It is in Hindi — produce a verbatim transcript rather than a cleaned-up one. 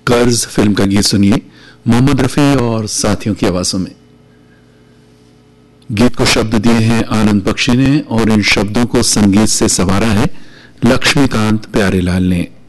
कर्ज फिल्म का गीत सुनिए मोहम्मद रफी और साथियों की आवाजों में। गीत को शब्द दिए हैं आनंद बख्शी ने और इन शब्दों को संगीत से संवारा है लक्ष्मीकांत प्यारेलाल ने।